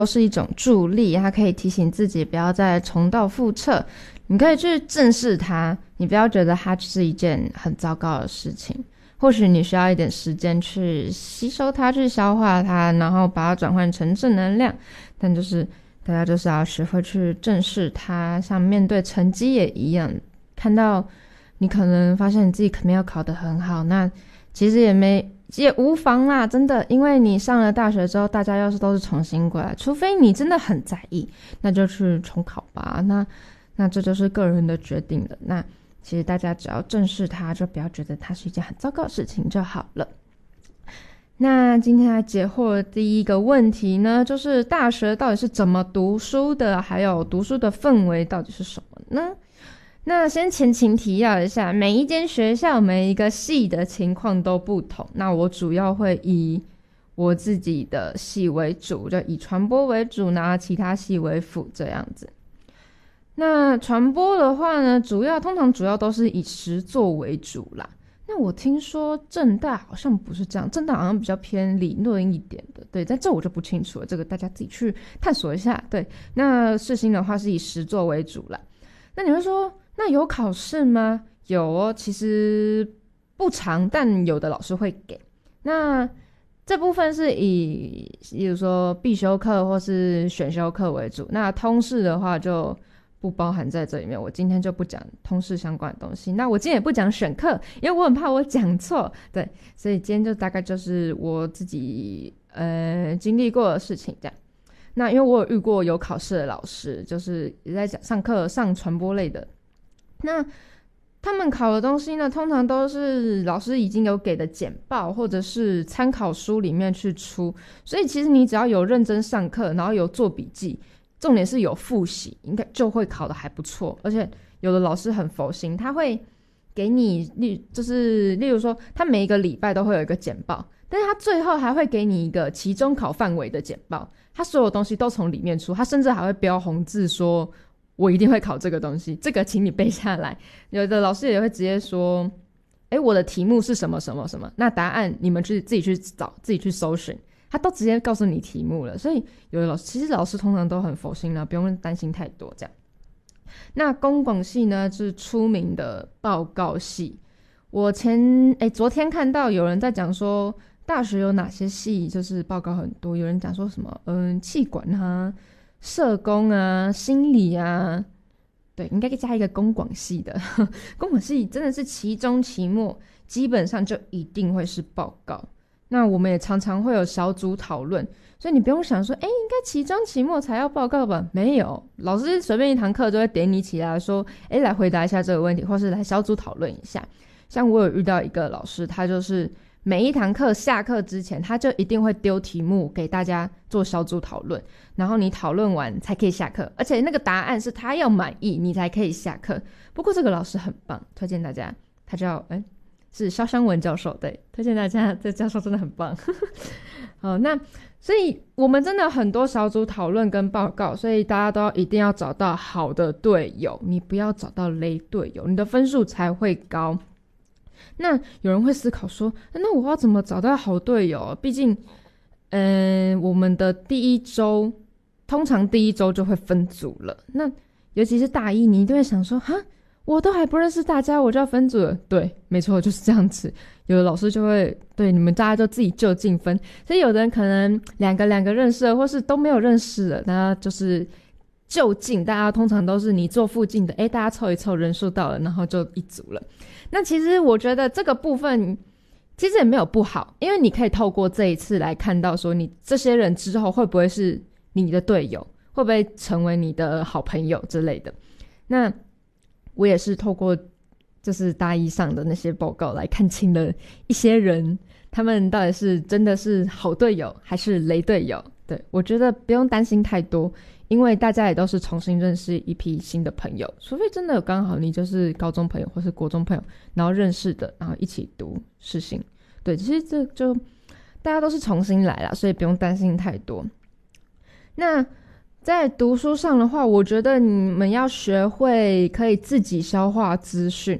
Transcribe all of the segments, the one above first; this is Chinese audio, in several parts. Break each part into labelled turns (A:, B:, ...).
A: 都是一种助力，它可以提醒自己不要再重蹈覆辙。你可以去正视它，你不要觉得它是一件很糟糕的事情。或许你需要一点时间去吸收它，去消化它，然后把它转换成正能量。但就是大家就是要学会去正视它，像面对成绩也一样，看到你可能发现你自己可能要考得很好，那其实也无妨啦，真的，因为你上了大学之后，大家要是都是重新过来，除非你真的很在意，那就去重考吧。那这就是个人的决定了。那其实大家只要正视它，就不要觉得它是一件很糟糕的事情就好了。那今天来解惑的第一个问题呢，就是大学到底是怎么读书的，还有读书的氛围到底是什么呢？那先前情提要一下，每一间学校每一个系的情况都不同，那我主要会以我自己的系为主，就以传播为主，然后其他系为辅这样子。那传播的话呢，通常主要都是以实作为主啦。那我听说政大好像不是这样，政大好像比较偏理论一点的，对，但这我就不清楚了，这个大家自己去探索一下。对，那世新的话是以实作为主啦。那你会说，那有考试吗？有哦，其实不长，但有的老师会给。那这部分是比如说必修课或是选修课为主，那通识的话就不包含在这里面，我今天就不讲通识相关的东西。那我今天也不讲选课，因为我很怕我讲错，对，所以今天就大概就是我自己经历过的事情这样。那因为我有遇过有考试的老师，就是也在上课上传播类的，那他们考的东西呢，通常都是老师已经有给的简报或者是参考书里面去出，所以其实你只要有认真上课，然后有做笔记，重点是有复习，应该就会考得还不错。而且有的老师很佛心，他会给你例如说他每一个礼拜都会有一个简报，但是他最后还会给你一个期中考范围的简报，他所有东西都从里面出，他甚至还会标红字说我一定会考这个东西，这个请你背下来。有的老师也会直接说我的题目是什么什么什么，那答案你们自己去找，自己去搜寻，他都直接告诉你题目了。所以有的其实老师通常都很佛心啦，不用担心太多这样。那公广系呢是出名的报告系，我昨天看到有人在讲说大学有哪些系就是报告很多，有人讲说什么企管啊、社工啊、心理啊，对，应该加一个公广系的公广系真的是期中期末基本上就一定会是报告。那我们也常常会有小组讨论，所以你不用想说应该期中期末才要报告吧，没有，老师随便一堂课就会点你起来说来回答一下这个问题，或是来小组讨论一下。像我有遇到一个老师，他就是每一堂课下课之前他就一定会丢题目给大家做小组讨论，然后你讨论完才可以下课，而且那个答案是他要满意你才可以下课。不过这个老师很棒，推荐大家，他叫是肖湘文教授，对，推荐大家，这教授真的很棒好，那所以我们真的很多小组讨论跟报告，所以大家都一定要找到好的队友，你不要找到雷队友，你的分数才会高。那有人会思考说，那我要怎么找到好队友？毕竟我们的通常第一周就会分组了，那尤其是大一，你一定会想说我都还不认识大家我就要分组了。对，没错，就是这样子。有的老师就会对你们大家就自己就近分，所以有的人可能两个认识了，或是都没有认识了，那就是就近，大家通常都是你坐附近的，大家凑一凑人数到了，然后就一组了。那其实我觉得这个部分其实也没有不好，因为你可以透过这一次来看到说你这些人之后会不会是你的队友，会不会成为你的好朋友之类的。那我也是透过就是大一上的那些报告来看清了一些人，他们到底是真的是好队友还是雷队友。对，我觉得不用担心太多，因为大家也都是重新认识一批新的朋友，除非真的刚好你就是高中朋友或是国中朋友然后认识的，然后一起读世新。对，其实这就大家都是重新来啦，所以不用担心太多。那在读书上的话，我觉得你们要学会可以自己消化资讯，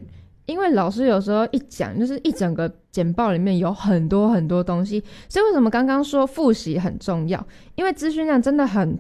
A: 因为老师有时候一讲就是一整个简报里面有很多很多东西，所以为什么刚刚说复习很重要？因为资讯量真的很